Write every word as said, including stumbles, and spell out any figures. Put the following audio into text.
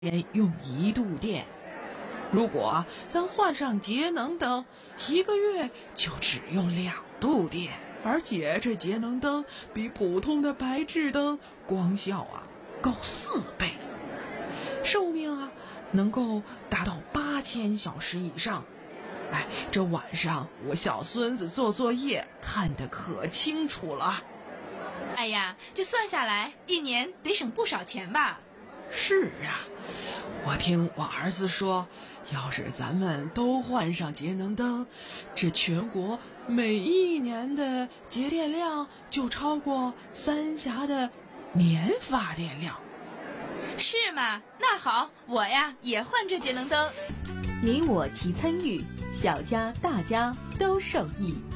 人用一度电。如果咱换上节能灯，一个月就只用两度电，而且这节能灯比普通的白炽灯光效啊高四倍，寿命啊能够达到八千小时以上。哎，这晚上我小孙子做作业看得可清楚了。 哎呀，这算下来一年得省不少钱吧？ 是啊，我听我儿子说，要是咱们都换上节能灯，这全国每一年的节电量就超过三峡的年发电量。 是吗？那好，我呀也换这节能灯。 你我齐参与，小家大家都受益。